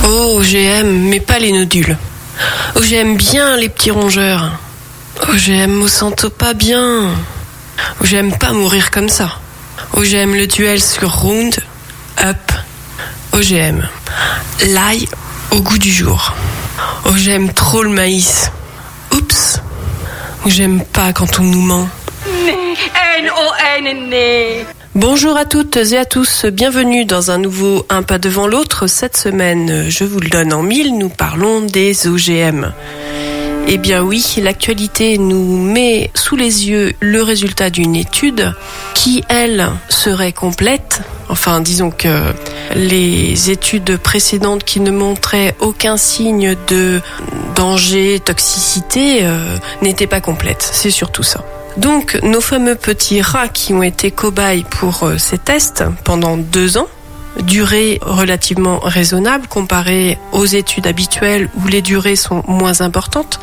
Oh, OGM, mais pas les nodules. OGM bien les petits rongeurs. OGM Monsanto pas bien. OGM pas mourir comme ça. OGM le duel sur Round Up. OGM l'ail au goût du jour. OGM trop le maïs. Oups. OGM pas quand on nous ment. Bonjour à toutes et à tous, bienvenue dans un nouveau Un pas devant l'autre. Cette semaine, je vous le donne en mille, nous parlons des OGM. Eh bien oui, l'actualité nous met sous les yeux le résultat d'une étude qui, elle, serait complète. Enfin, disons que les études précédentes qui ne montraient aucun signe de danger, toxicité, n'étaient pas complètes. C'est surtout ça. Donc, nos fameux petits rats qui ont été cobayes pour ces tests pendant 2 ans, durée relativement raisonnable comparée aux études habituelles où les durées sont moins importantes.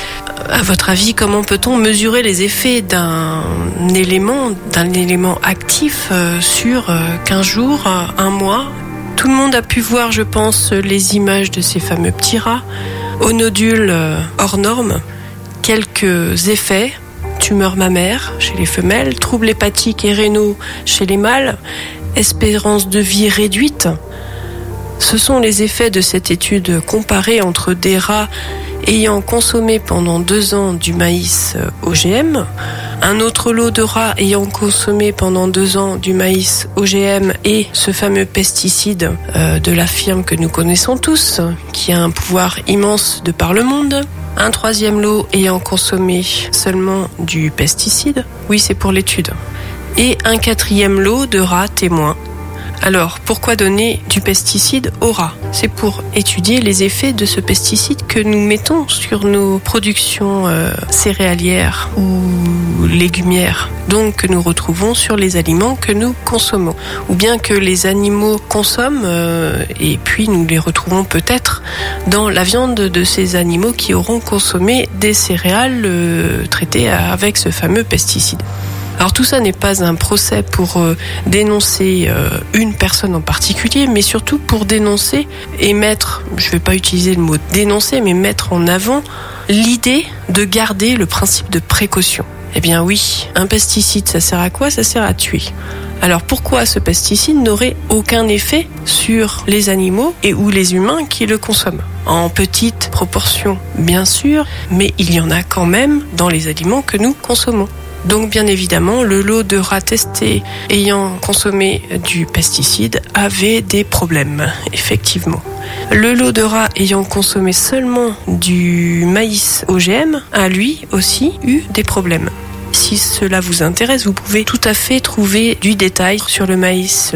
À votre avis, comment peut-on mesurer les effets d'un élément actif sur 15 jours, 1 mois ? Tout le monde a pu voir, je pense, les images de ces fameux petits rats aux nodules hors normes. Quelques effets: tumeur mammaire chez les femelles, troubles hépatiques et rénaux chez les mâles, espérance de vie réduite. Ce sont les effets de cette étude comparée entre des rats ayant consommé pendant 2 ans du maïs OGM, un autre lot de rats ayant consommé pendant 2 ans du maïs OGM et ce fameux pesticide de la firme que nous connaissons tous, qui a un pouvoir immense de par le monde. Un 3e lot ayant consommé seulement du pesticide. Oui, c'est pour l'étude. Et un 4e lot de rats témoins. Alors, pourquoi donner du pesticide aux rats ? C'est pour étudier les effets de ce pesticide que nous mettons sur nos productions céréalières ou légumières, donc que nous retrouvons sur les aliments que nous consommons. Ou bien que les animaux consomment et puis nous les retrouvons peut-être dans la viande de ces animaux qui auront consommé des céréales traitées avec ce fameux pesticide. Alors tout ça n'est pas un procès pour dénoncer une personne en particulier, mais surtout pour dénoncer et mettre, je ne vais pas utiliser le mot dénoncer, mais mettre en avant l'idée de garder le principe de précaution. Eh bien oui, un pesticide, ça sert à quoi ? Ça sert à tuer. Alors pourquoi ce pesticide n'aurait aucun effet sur les animaux et ou les humains qui le consomment ? En petite proportion, bien sûr, mais il y en a quand même dans les aliments que nous consommons. Donc bien évidemment, le lot de rats testés ayant consommé du pesticide avait des problèmes, effectivement. Le lot de rats ayant consommé seulement du maïs OGM a lui aussi eu des problèmes. Si cela vous intéresse, vous pouvez tout à fait trouver du détail sur le maïs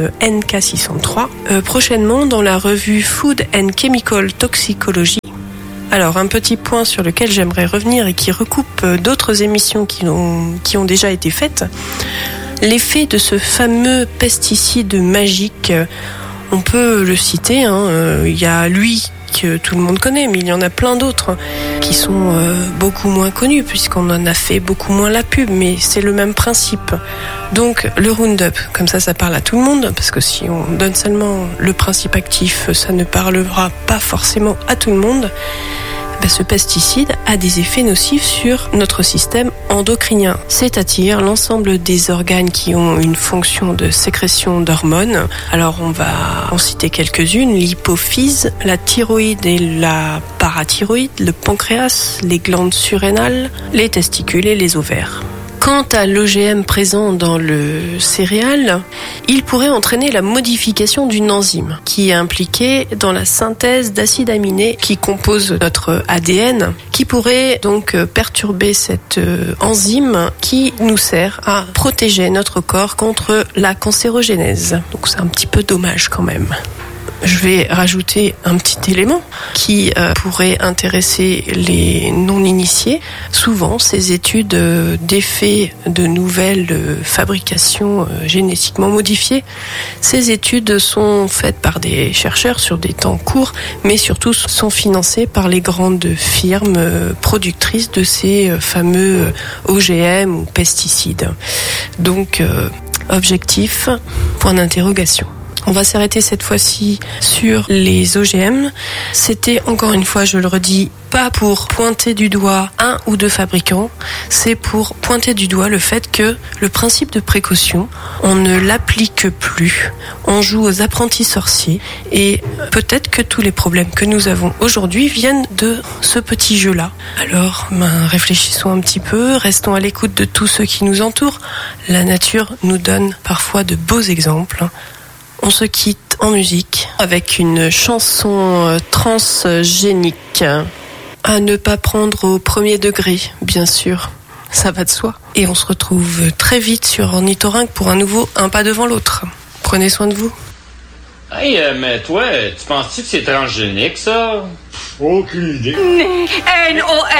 NK603 prochainement dans la revue Food and Chemical Toxicology. Alors, un petit point sur lequel j'aimerais revenir et qui recoupe d'autres émissions qui ont déjà été faites. L'effet de ce fameux pesticide magique, on peut le citer, il y a lui que tout le monde connaît, mais il y en a plein d'autres qui sont beaucoup moins connus puisqu'on en a fait beaucoup moins la pub, mais c'est le même principe. Donc le Roundup, comme ça parle à tout le monde, parce que si on donne seulement le principe actif, ça ne parlera pas forcément à tout le monde. Ce pesticide a des effets nocifs sur notre système endocrinien, c'est-à-dire l'ensemble des organes qui ont une fonction de sécrétion d'hormones. Alors on va en citer quelques-unes: l'hypophyse, la thyroïde et la parathyroïde, le pancréas, les glandes surrénales, les testicules et les ovaires. Quant à l'OGM présent dans le céréal, il pourrait entraîner la modification d'une enzyme qui est impliquée dans la synthèse d'acides aminés qui composent notre ADN, qui pourrait donc perturber cette enzyme qui nous sert à protéger notre corps contre la cancérogénèse. Donc c'est un petit peu dommage quand même. Je vais rajouter un petit élément qui pourrait intéresser les non-initiés. Souvent, ces études d'effets de nouvelles fabrications génétiquement modifiées, ces études sont faites par des chercheurs sur des temps courts, mais surtout sont financées par les grandes firmes productrices de ces fameux OGM ou pesticides. Donc, objectif, point d'interrogation. On va s'arrêter cette fois-ci sur les OGM. C'était, encore une fois, je le redis, pas pour pointer du doigt un ou deux fabricants, c'est pour pointer du doigt le fait que le principe de précaution, on ne l'applique plus. On joue aux apprentis sorciers et peut-être que tous les problèmes que nous avons aujourd'hui viennent de ce petit jeu-là. Alors, réfléchissons un petit peu, restons à l'écoute de tous ceux qui nous entourent. La nature nous donne parfois de beaux exemples. On se quitte en musique avec une chanson transgénique. À ne pas prendre au premier degré, bien sûr. Ça va de soi. Et on se retrouve très vite sur Ornithorynque pour un nouveau Un pas devant l'autre. Prenez soin de vous. Hey, mais toi, tu penses-tu que c'est transgénique, ça? Aucune idée.